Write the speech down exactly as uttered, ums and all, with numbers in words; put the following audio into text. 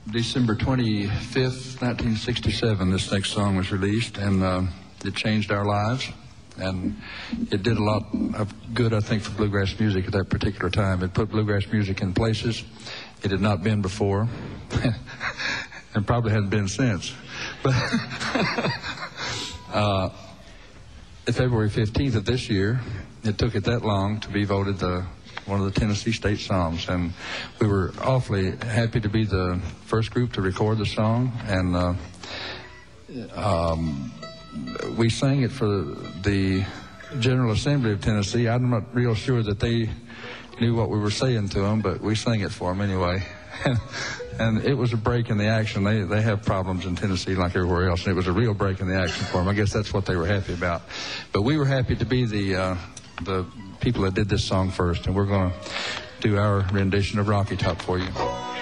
December twenty-fifth, nineteen sixty-seven, this next song was released, and uh, it changed our lives. And it did a lot of good, I think, for bluegrass music at that particular time. It put bluegrass music in places it had not been before, and probably hadn't been since. But uh, February fifteenth of this year, it took it that long to be voted the one of the Tennessee state songs, and we were awfully happy to be the first group to record the song, and uh, um, we sang it for the General Assembly of Tennessee. I'm not real sure that they knew what we were saying to them, but we sang it for them anyway. And it was a break in the action. They they have problems in Tennessee like everywhere else, and it was a real break in the action for them. I guess that's what they were happy about. But we were happy to be the uh, the people that did this song first, and we're going to do our rendition of Rocky Top for you.